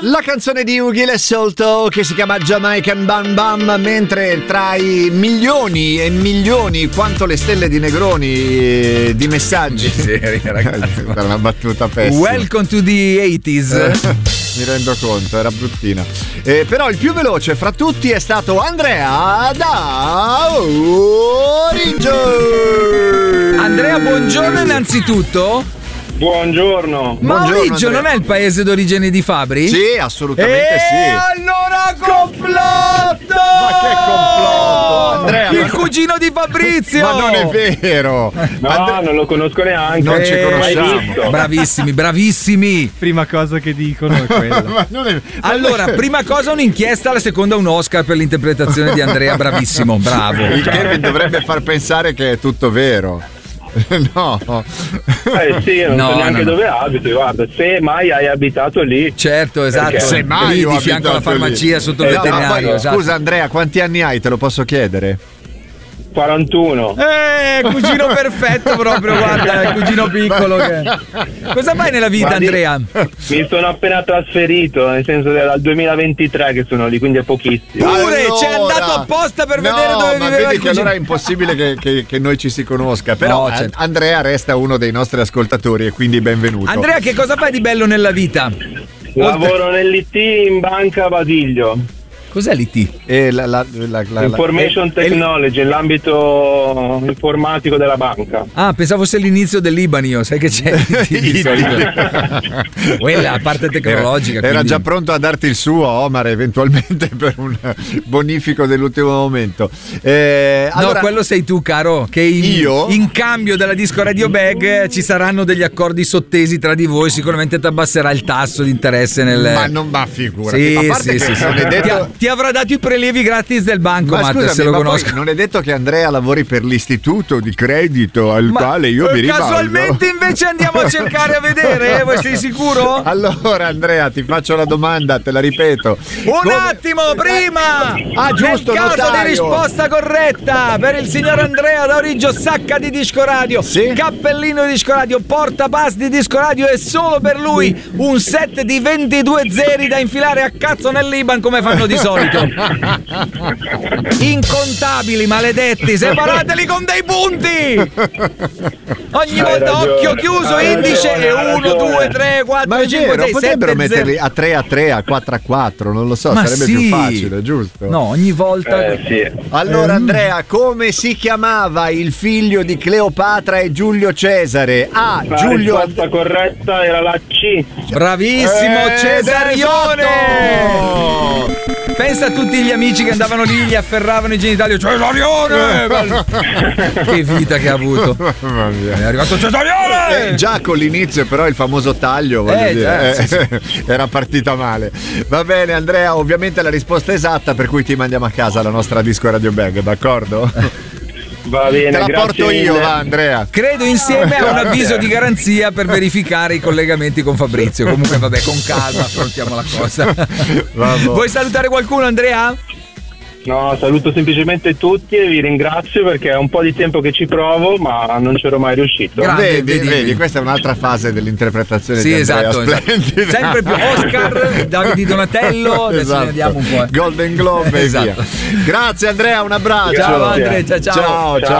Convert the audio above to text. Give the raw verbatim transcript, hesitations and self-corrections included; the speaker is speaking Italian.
La canzone di Ugly e Solto che si chiama Jamaican Bam Bam, mentre tra i milioni e milioni quanto le stelle di Negroni di messaggi. Serie, ragazzi, era una battuta pessima. Welcome to the eighties. Mi rendo conto, era bruttina. Eh, però il più veloce fra tutti è stato Andrea da Origio. Andrea, buongiorno innanzitto. Buongiorno. Ma Buongiorno, Origio Andrea. non è il paese d'origine di Fabri? Sì, assolutamente e sì. allora complotto! Ma che complotto? Andrea, Il ma- cugino di Fabrizio! Ma non è vero. No, Andre- non lo conosco neanche. Non ci Eh, conosciamo. mai visto. Bravissimi, bravissimi. Prima cosa che dicono è quella. Ma non è- Allora, prima cosa un'inchiesta, la seconda un Oscar per l'interpretazione di Andrea, bravissimo, bravo. Il che mi dovrebbe far pensare che è tutto vero. No. Eh sì, io non No, so neanche no, no. dove abito, guarda, se mai hai abitato lì. Certo, esatto. Perché? Se mai Lì ho di fianco alla abitato farmacia lì. sotto il Eh, no, ma veterinario. poi, esatto. Scusa Andrea, quanti anni hai? Te lo posso chiedere? quarantuno. Eh, cugino perfetto proprio, guarda, il cugino piccolo che... Cosa fai nella vita, Guardi, Andrea? Mi sono appena trasferito, nel senso che dal duemilaventitré che sono lì, quindi è pochissimo. Pure, c'è andato apposta per No, vedere dove ma viveva vedi il che cugino. allora è impossibile che, che- che noi ci si conosca. Però No, certo. eh, Andrea resta uno dei nostri ascoltatori e quindi benvenuto. Andrea, che cosa fai di bello nella vita? Lavoro nell'I T in banca Basiglio. Cos'è l'I T? E la, la, la, la- Information e- e- Technology, nell'ambito informatico della banca. Ah, pensavo fosse l'inizio dell'Ibanio, sai che c'è l'I T di solito. Quella parte tecnologica. Era, era quindi- già pronto a darti il suo, Omar, eventualmente per un bonifico dell'ultimo momento. Eh, No, allora, quello sei tu, caro. Che in, Io? in cambio della Disco Radio Bag ci saranno degli accordi sottesi tra di voi. Sicuramente ti abbasserà il tasso di interesse nel. ma non va figurati. Sì, a parte sì, che sì, non sì. è detto... Ti, ha- ti avrà dato i prelievi gratis del banco, Ma Matt, scusami, se lo ma poi conosco. non è detto che Andrea lavori per l'istituto di credito al Ma, quale io eh, mi rivolgo. Casualmente invece andiamo a cercare a vedere, voi sei sicuro? Allora Andrea, ti faccio la domanda, te la ripeto. Un Come- attimo, prima! Ah, giusto, Nel caso notaio. di risposta corretta per il signor Andrea da Origio, sacca di Disco Radio, Sì. cappellino di Disco Radio, portapass di Disco Radio e solo per lui un set di ventidue zeri da infilare a cazzo nell'I B A N come fanno di solito. Incontabili, maledetti, separateli con dei punti! Ogni Hai volta ragione, occhio chiuso, hai indice ragione, e hai uno, ragione. due, tre, Ma quattro, è cinque, vero, sei, potrebbero sette, metterli zero. a tre a tre, a quattro a quattro, non lo so, Ma sarebbe sì. più facile, giusto? No, ogni volta. Eh sì. Allora Andrea, come si chiamava il figlio di Cleopatra e Giulio Cesare? A. La Giulio risposta corretta era la C. Bravissimo, Eh, Cesarione! esatto! Pensa a tutti gli amici che andavano lì, gli afferravano i genitali. Cesarione! Che vita che ha avuto. Mamma mia. È arrivato Cesarione! Eh, già con l'inizio però il famoso taglio voglio Eh, dire, già, eh, era partita male. Va bene Andrea, ovviamente la risposta esatta, per cui ti mandiamo a casa la nostra Disco Radio Bag, d'accordo? Va bene, Te la grazie porto mille. io, va Andrea. Credo insieme a un avviso di garanzia per verificare i collegamenti con Fabrizio. Comunque vabbè, con calma affrontiamo la cosa. Vabbè. Vuoi salutare qualcuno, Andrea? No, saluto semplicemente tutti e vi ringrazio perché è un po' di tempo che ci provo, ma non c'ero mai riuscito. Grande, Vedi, vedi, vedi, vedi. questa è un'altra fase dell'interpretazione Sì, di Andrea, esatto, esatto. splendida. Sempre più Oscar, Davide Donatello, adesso Esatto. ne andiamo un po'. eh. Golden Globe e Esatto. via. Grazie Andrea, un abbraccio. Ciao Andrea, ciao ciao. Ciao, ciao.